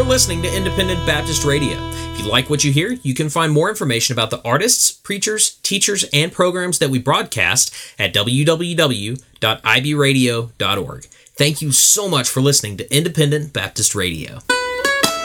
listening to Independent Baptist Radio. If you like what you hear, you can find more information about the artists, preachers, teachers, and programs that we broadcast at www.ibradio.org. Thank you so much for listening to Independent Baptist Radio.